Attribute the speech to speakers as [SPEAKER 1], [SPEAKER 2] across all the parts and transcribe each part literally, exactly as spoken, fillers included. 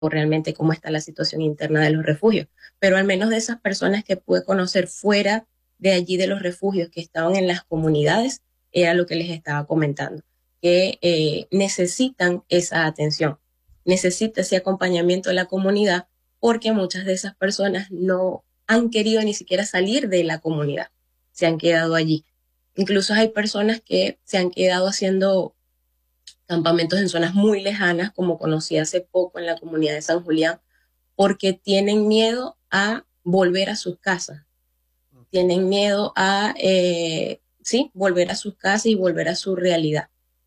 [SPEAKER 1] realmente cómo está la situación interna de los refugios, pero al menos de esas personas que pude conocer fuera de allí de los refugios que estaban en las comunidades, era lo que les estaba comentando, que eh, necesitan esa atención, necesita ese acompañamiento de la comunidad, porque muchas de esas personas no han querido ni siquiera salir de la comunidad, se han quedado allí. Incluso hay personas que se han quedado haciendo campamentos en zonas muy lejanas, como conocí hace poco en la comunidad de San Julián, porque tienen miedo a volver a sus casas, tienen miedo a, eh, sí, volver a sus casas y volver a su realidad.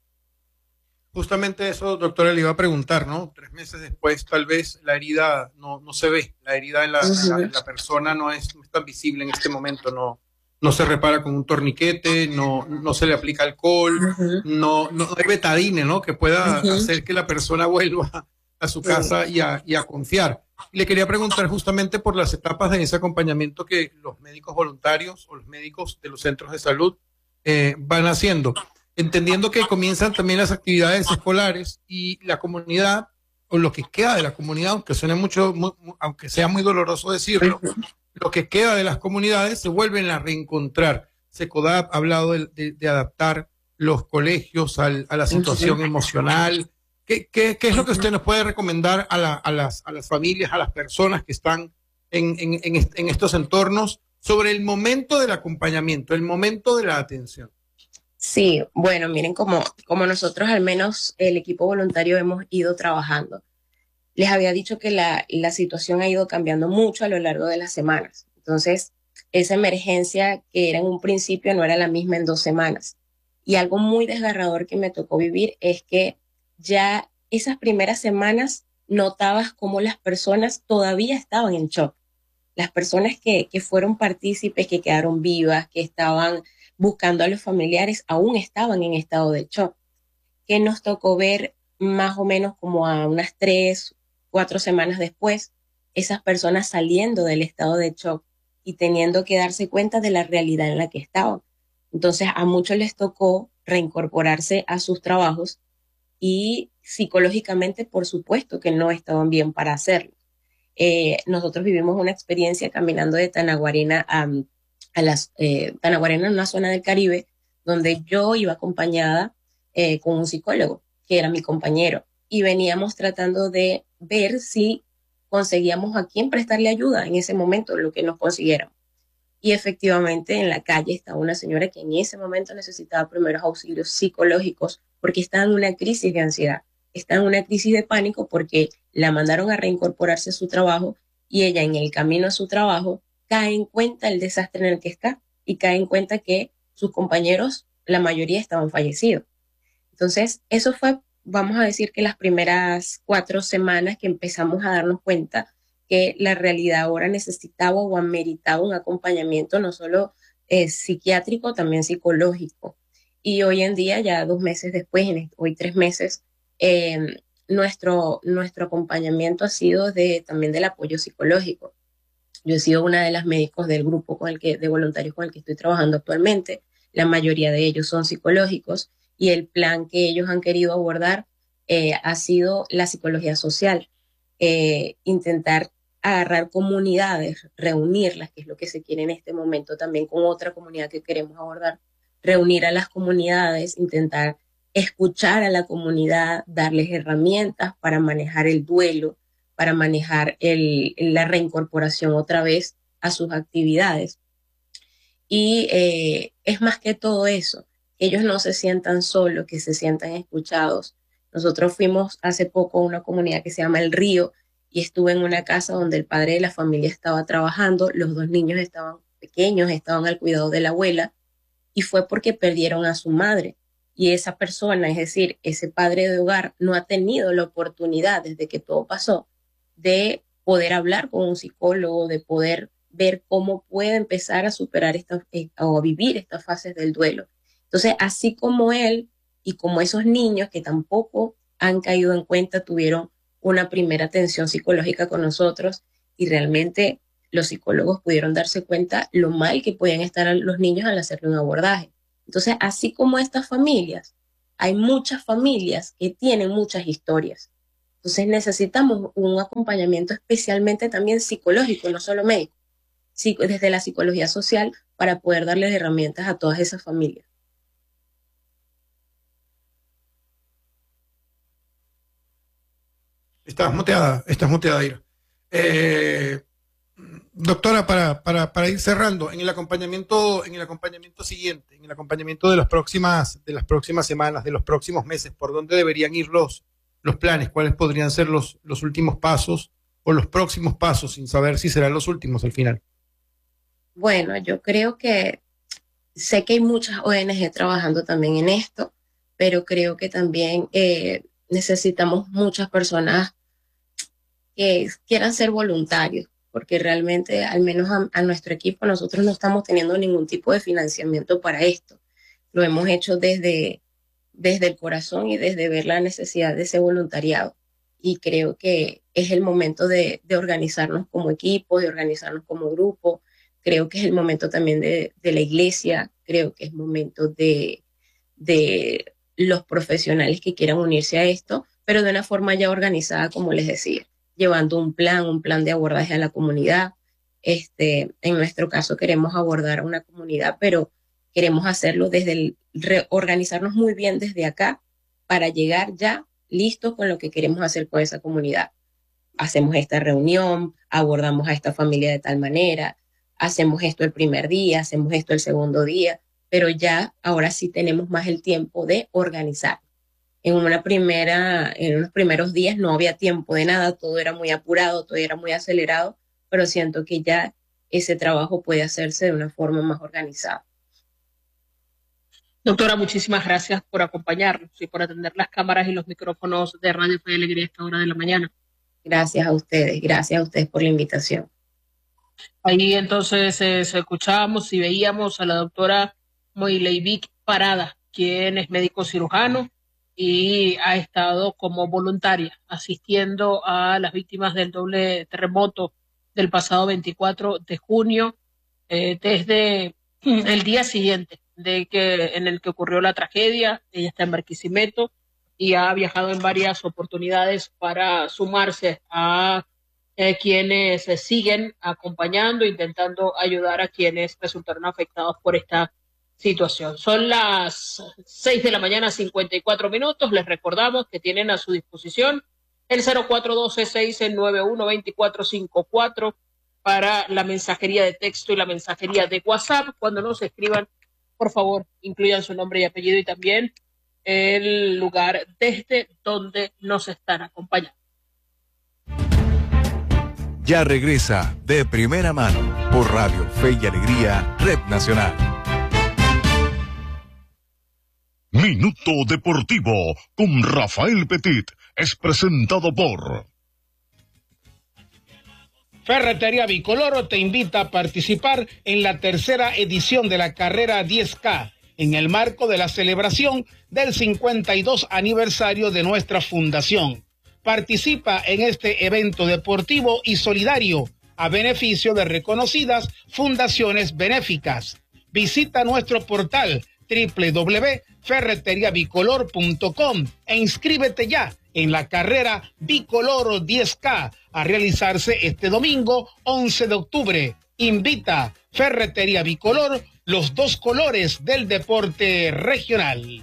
[SPEAKER 2] Justamente eso, doctora, le iba a preguntar, ¿no? Tres meses después, tal vez la herida no, no se ve, la herida en la, en la,
[SPEAKER 1] Uh-huh.
[SPEAKER 2] en la persona no es, no es tan visible en este momento, no, no se repara con un torniquete, no, no se le aplica alcohol,
[SPEAKER 1] Uh-huh.
[SPEAKER 2] no, no hay betadine, ¿no? Que pueda
[SPEAKER 1] Uh-huh.
[SPEAKER 2] hacer que la persona vuelva a su
[SPEAKER 1] Sí.
[SPEAKER 2] casa y a, y a confiar. Y le quería preguntar justamente por las etapas de ese acompañamiento que los médicos voluntarios o los médicos de los centros de salud eh, van haciendo, entendiendo que comienzan también las actividades escolares y la comunidad, o lo que queda de la comunidad, aunque suene mucho, muy, aunque sea muy doloroso decirlo,
[SPEAKER 1] Uh-huh.
[SPEAKER 2] lo que queda de las comunidades se vuelven a reencontrar. SECODAP ha hablado de, de, de adaptar los colegios al, a la situación
[SPEAKER 1] Uh-huh.
[SPEAKER 2] emocional. ¿Qué, qué, qué es lo que usted nos puede recomendar a, la, a, las, a las familias, a las personas que están en, en, en, est en estos entornos sobre el momento del acompañamiento, el momento de la atención?
[SPEAKER 1] Sí, bueno, miren como, como nosotros al menos el equipo voluntario hemos ido trabajando. Les había dicho que la, la situación ha ido cambiando mucho a lo largo de las semanas. Entonces, esa emergencia que era en un principio no era la misma en dos semanas. Y algo muy desgarrador que me tocó vivir es que ya esas primeras semanas notabas cómo las personas todavía estaban en shock. Las personas que, que fueron partícipes, que quedaron vivas, que estaban buscando a los familiares, aún estaban en estado de shock. Que nos tocó ver más o menos como a unas tres, cuatro semanas después, esas personas saliendo del estado de shock y teniendo que darse cuenta de la realidad en la que estaban. Entonces, a muchos les tocó reincorporarse a sus trabajos y psicológicamente, por supuesto, que no estaban bien para hacerlo. Eh, nosotros vivimos una experiencia caminando de Tanaguarena a, a las, eh, Tanaguarena en una zona del Caribe, donde yo iba acompañada eh, con un psicólogo, que era mi compañero, y veníamos tratando de ver si conseguíamos a quién prestarle ayuda en ese momento, lo que nos consiguiéramos. Y efectivamente en la calle estaba una señora que en ese momento necesitaba primeros auxilios psicológicos porque estaba en una crisis de ansiedad, está en una crisis de pánico porque la mandaron a reincorporarse a su trabajo y ella en el camino a su trabajo cae en cuenta el desastre en el que está y cae en cuenta que sus compañeros, la mayoría estaban fallecidos. Entonces, eso fue, vamos a decir que las primeras cuatro semanas que empezamos a darnos cuenta que la realidad ahora necesitaba o ameritaba un acompañamiento no solo eh, psiquiátrico, también psicológico. Y hoy en día, ya dos meses después, en hoy tres meses, eh, nuestro, nuestro acompañamiento ha sido de, también del apoyo psicológico. Yo he sido una de las médicos del grupo con el que, de voluntarios con el que estoy trabajando actualmente. La mayoría de ellos son psicológicos y el plan que ellos han querido abordar eh, ha sido la psicología social. Eh, intentar agarrar comunidades, reunirlas, que es lo que se quiere en este momento también con otra comunidad que queremos abordar, reunir a las comunidades, intentar escuchar a la comunidad, darles herramientas para manejar el duelo, para manejar el, la reincorporación otra vez a sus actividades. Y eh, es más que todo eso, que ellos no se sientan solos, que se sientan escuchados. Nosotros fuimos hace poco a una comunidad que se llama El Río y estuve en una casa donde el padre de la familia estaba trabajando, los dos niños estaban pequeños, estaban al cuidado de la abuela y fue porque perdieron a su madre. Y esa persona, es decir, ese padre de hogar, no ha tenido la oportunidad desde que todo pasó de poder hablar con un psicólogo, de poder ver cómo puede empezar a superar esta, eh, o a vivir estas fases del duelo. Entonces, así como él y como esos niños que tampoco han caído en cuenta, tuvieron una primera atención psicológica con nosotros y realmente los psicólogos pudieron darse cuenta lo mal que podían estar los niños al hacerle un abordaje. Entonces, así como estas familias, hay muchas familias que tienen muchas historias. Entonces necesitamos un acompañamiento especialmente también psicológico, no solo médico, desde la psicología social para poder darles herramientas a todas esas familias.
[SPEAKER 2] Estás muteada, estás muteada, Ira. Eh, doctora, para, para, para ir cerrando, en el acompañamiento, en el acompañamiento siguiente, en el acompañamiento de las próximas, de las próximas semanas, de los próximos meses, ¿por dónde deberían ir los, los planes? ¿Cuáles podrían ser los, los últimos pasos o los próximos pasos, sin saber si serán los últimos al final?
[SPEAKER 1] Bueno, yo creo que sé que hay muchas O N G trabajando también en esto, pero creo que también eh, necesitamos muchas personas que quieran ser voluntarios, porque realmente, al menos a, a nuestro equipo, nosotros no estamos teniendo ningún tipo de financiamiento para esto. Lo hemos hecho desde, desde el corazón y desde ver la necesidad de ese voluntariado. Y creo que es el momento de, de organizarnos como equipo, de organizarnos como grupo. Creo que es el momento también de, de la iglesia. Creo que es momento de, de los profesionales que quieran unirse a esto, pero de una forma ya organizada, como les decía, llevando un plan, un plan de abordaje a la comunidad. Este, en nuestro caso queremos abordar a una comunidad, pero queremos hacerlo desde el, reorganizarnos muy bien desde acá para llegar ya listos con lo que queremos hacer con esa comunidad. Hacemos esta reunión, abordamos a esta familia de tal manera, hacemos esto el primer día, hacemos esto el segundo día, pero ya ahora sí tenemos más el tiempo de organizar. En una primera, en unos primeros días no había tiempo de nada, todo era muy apurado, todo era muy acelerado, pero siento que ya ese trabajo puede hacerse de una forma más organizada.
[SPEAKER 3] Doctora, muchísimas gracias por acompañarnos y por atender las cámaras y los micrófonos de Radio Fe y Alegría a esta hora de la mañana.
[SPEAKER 1] Gracias a ustedes, gracias a ustedes por la invitación.
[SPEAKER 3] Ahí entonces eh, escuchábamos y veíamos a la doctora Moileivic Parada, quien es médico cirujano y ha estado como voluntaria asistiendo a las víctimas del doble terremoto del pasado veinticuatro de junio, eh, desde el día siguiente de que en el que ocurrió la tragedia. Ella está en Barquisimeto y ha viajado en varias oportunidades para sumarse a eh, quienes eh, siguen acompañando, intentando ayudar a quienes resultaron afectados por esta situación. Son las seis de la mañana, cincuenta y cuatro minutos. Les recordamos que tienen a su disposición el cero cuatro uno dos seis nueve uno dos cuatro cinco cuatro para la mensajería de texto y la mensajería de WhatsApp. Cuando nos escriban, por favor, incluyan su nombre y apellido y también el lugar desde donde nos están acompañando.
[SPEAKER 4] Ya regresa De Primera Mano por Radio Fe y Alegría, Red Nacional.
[SPEAKER 5] Minuto Deportivo con Rafael Petit es presentado por
[SPEAKER 6] Ferretería Bicoloro te invita a participar en la tercera edición de la carrera diez K en el marco de la celebración del cincuenta y dos aniversario de nuestra fundación. Participa en este evento deportivo y solidario a beneficio de reconocidas fundaciones benéficas. Visita nuestro portal doble u doble u doble u punto ferretería bicolor punto com e inscríbete ya en la carrera Bicoloro diez K a realizarse este domingo once de octubre. Invita Ferretería Bicolor, los dos colores del deporte regional.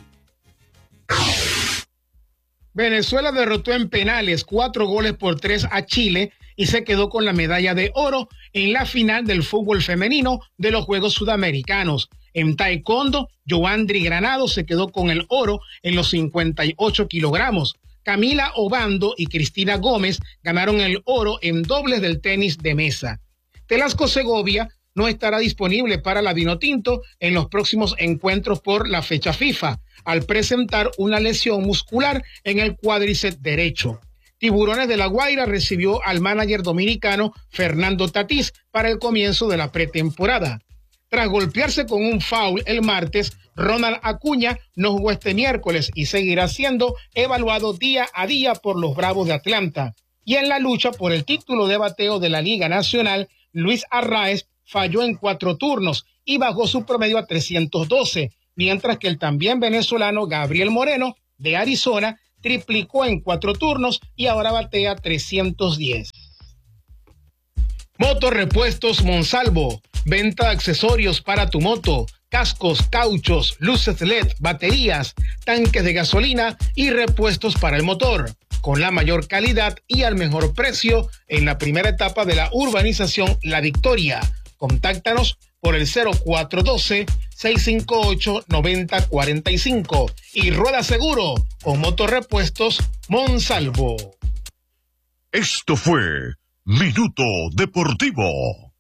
[SPEAKER 6] Venezuela derrotó en penales cuatro goles por tres a Chile y se quedó con la medalla de oro en la final del fútbol femenino de los Juegos Sudamericanos. En taekwondo, Joandri Granado se quedó con el oro en los cincuenta y ocho kilogramos. Camila Obando y Cristina Gómez ganaron el oro en dobles del tenis de mesa. Telasco Segovia no estará disponible para la Vinotinto en los próximos encuentros por la fecha FIFA, al presentar una lesión muscular en el cuádriceps derecho. Tiburones de La Guaira recibió al manager dominicano Fernando Tatís para el comienzo de la pretemporada. Tras golpearse con un foul el martes, Ronald Acuña no jugó este miércoles y seguirá siendo evaluado día a día por los Bravos de Atlanta. Y en la lucha por el título de bateo de la Liga Nacional, Luis Arraez falló en cuatro turnos y bajó su promedio a trescientos doce, mientras que el también venezolano Gabriel Moreno, de Arizona, triplicó en cuatro turnos y ahora batea trescientos diez. Motorrepuestos Monsalvo, venta de accesorios para tu moto, cascos, cauchos, luces L E D, baterías, tanques de gasolina y repuestos para el motor, con la mayor calidad y al mejor precio en la primera etapa de la urbanización La Victoria. Contáctanos por el cero cuatro uno dos, seis cinco ocho, nueve cero cuatro cinco y rueda seguro con Motorrepuestos Monsalvo.
[SPEAKER 5] Esto fue Minuto Deportivo.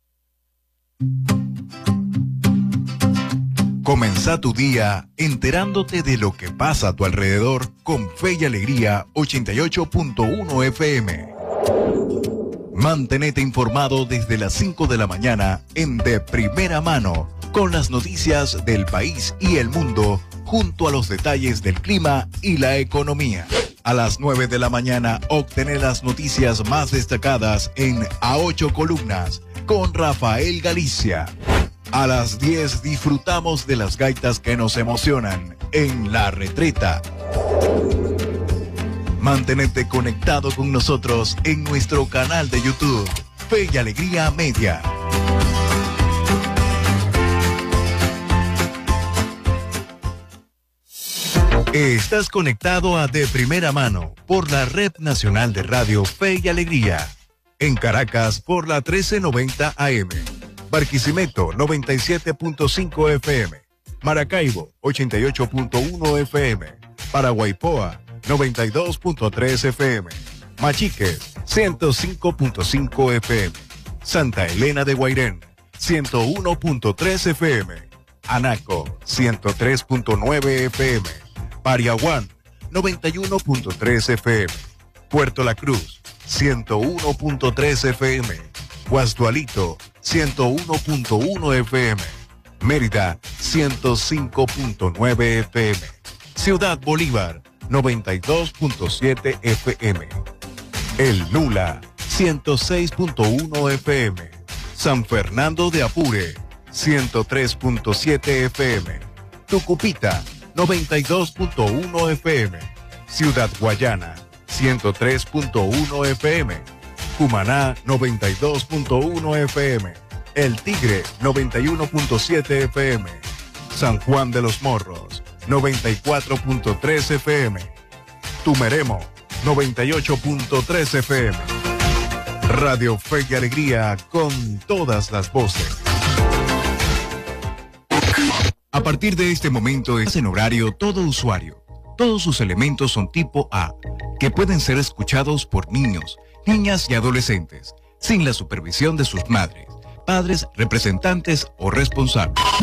[SPEAKER 4] Comenzá tu día enterándote de lo que pasa a tu alrededor con Fe y Alegría ochenta y ocho punto uno F M. Mantenete informado desde las cinco de la mañana en De Primera Mano con las noticias del país y el mundo junto a los detalles del clima y la economía. A las nueve de la mañana obtener las noticias más destacadas en A Ocho Columnas con Rafael Galicia. A las diez disfrutamos de las gaitas que nos emocionan en La Retreta. Mantenete conectado con nosotros en nuestro canal de YouTube, Fe y Alegría Media. Estás conectado a De Primera Mano por la Red Nacional de Radio Fe y Alegría. En Caracas por la trece noventa A M. Barquisimeto noventa y siete punto cinco F M. Maracaibo ochenta y ocho punto uno F M. Paraguaypoa noventa y dos punto tres F M. Machiques ciento cinco punto cinco F M. Santa Elena de Guairén ciento uno punto tres F M. Anaco ciento tres punto nueve F M. Pariaguán noventa y uno punto tres F M. Puerto La Cruz ciento uno punto tres F M. Guasdualito ciento uno punto uno F M. Mérida ciento cinco punto nueve F M. Ciudad Bolívar noventa y dos punto siete F M. El Nula ciento seis punto uno F M. San Fernando de Apure ciento tres punto siete F M. Tucupita noventa y dos punto uno F M. Ciudad Guayana ciento tres punto uno F M. Cumaná noventa y dos punto uno F M. El Tigre noventa y uno punto siete F M. San Juan de los Morros noventa y cuatro punto tres F M. Tumeremo noventa y ocho punto tres F M. Radio Fe y Alegría con todas las voces. A partir de este momento es en horario todo usuario. Todos sus elementos son tipo A, que pueden ser escuchados por niños, niñas y adolescentes, sin la supervisión de sus madres, padres, representantes o responsables.